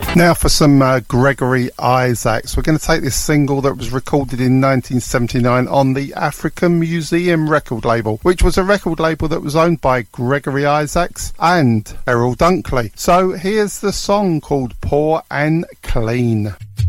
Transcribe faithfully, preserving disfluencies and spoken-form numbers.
Now for some uh, Gregory Isaacs. We're going to take this single that was recorded in nineteen seventy-nine on the African Museum record label, which was a record label that was owned by Gregory Isaacs and Errol Dunkley. So here's the song called Poor and Clean.